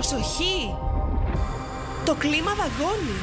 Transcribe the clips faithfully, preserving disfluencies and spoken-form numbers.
Προσοχή! Το κλίμα δαγκώνει.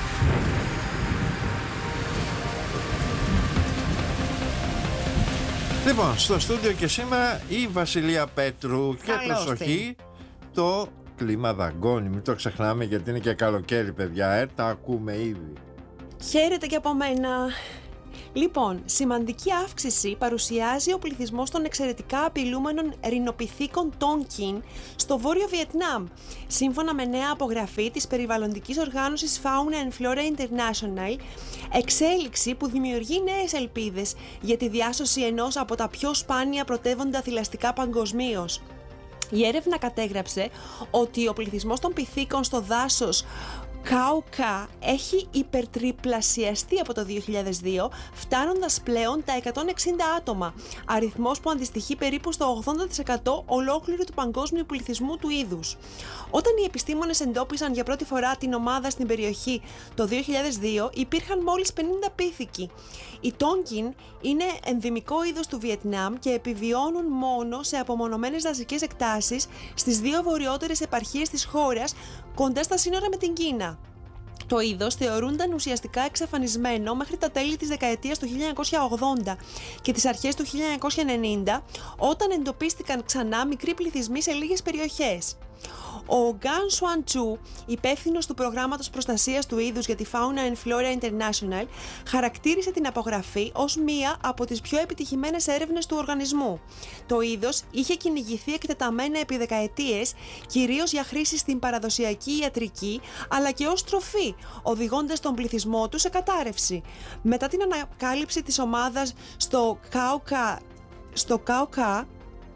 Λοιπόν, στο στούντιο και σήμερα η Βασιλεία Πέτρου. Και Καλώς προσοχή, το κλίμα δαγκώνει. Μην το ξεχνάμε, γιατί είναι και καλοκαίρι, παιδιά. Ε, τα ακούμε ήδη. Χαίρετε και από μένα. Λοιπόν, σημαντική αύξηση παρουσιάζει ο πληθυσμός των εξαιρετικά απειλούμενων ρινοπιθήκων Τόνκιν στο βόρειο Βιετνάμ, σύμφωνα με νέα απογραφή της περιβαλλοντικής οργάνωσης Fauna and Flora International, εξέλιξη που δημιουργεί νέες ελπίδες για τη διάσωση ενός από τα πιο σπάνια πρωτεύοντα θηλαστικά παγκοσμίως. Η έρευνα κατέγραψε ότι ο πληθυσμός των πυθίκων στο δάσος Κάουκα έχει υπερτριπλασιαστεί από το δύο χιλιάδες δύο, φτάνοντας πλέον τα εκατόν εξήντα άτομα, αριθμός που αντιστοιχεί περίπου στο ογδόντα τοις εκατό ολόκληρου του παγκόσμιου πληθυσμού του είδους. Όταν οι επιστήμονες εντόπισαν για πρώτη φορά την ομάδα στην περιοχή το δύο χιλιάδες δύο, υπήρχαν μόλις πενήντα πίθηκοι. Οι Τόνκιν είναι ενδημικό είδος του Βιετνάμ και επιβιώνουν μόνο σε απομονωμένες δασικές εκτάσεις στις δύο βορειότερες επαρχίες της χώρας, κοντά στα σύνορα με την Κίνα. Το είδος θεωρούνταν ουσιαστικά εξαφανισμένο μέχρι τα τέλη της δεκαετίας του χίλια εννιακόσια ογδόντα και τις αρχές του χίλια εννιακόσια ενενήντα, όταν εντοπίστηκαν ξανά μικροί πληθυσμοί σε λίγες περιοχές. Ο Γκάν Σουαν Τσου, υπεύθυνος του προγράμματος προστασίας του είδους για τη Fauna and Flora International, χαρακτήρισε την απογραφή ως μία από τις πιο επιτυχημένες έρευνες του οργανισμού. Το είδος είχε κυνηγηθεί εκτεταμένα επί δεκαετίες, κυρίως για χρήση στην παραδοσιακή ιατρική, αλλά και ως τροφή, οδηγώντας τον πληθυσμό του σε κατάρρευση. Μετά την ανακάλυψη της ομάδας στο Κάουκα, στο Κάουκα,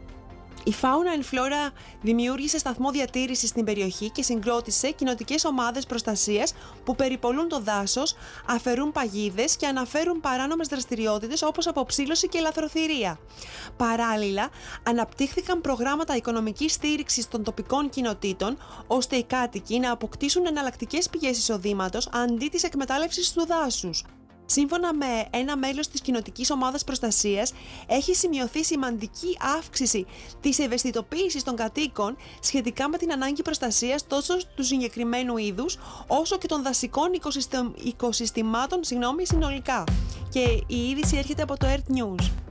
η Fauna and Flora δημιούργησε σταθμό διατήρησης στην περιοχή και συγκρότησε κοινοτικές ομάδες προστασίας που περιπολούν το δάσος, αφαιρούν παγίδες και αναφέρουν παράνομες δραστηριότητες όπως αποψήλωση και λαθροθυρία. Παράλληλα, αναπτύχθηκαν προγράμματα οικονομικής στήριξης των τοπικών κοινοτήτων, ώστε οι κάτοικοι να αποκτήσουν εναλλακτικές πηγές εισοδήματος αντί της εκμετάλλευσης του δάσους. Σύμφωνα με ένα μέλος της κοινοτικής ομάδας προστασίας, έχει σημειωθεί σημαντική αύξηση της ευαισθητοποίησης των κατοίκων σχετικά με την ανάγκη προστασίας τόσο του συγκεκριμένου είδους, όσο και των δασικών οικοσυστημάτων συγγνώμη, συνολικά. Και η είδηση έρχεται από το Earth News.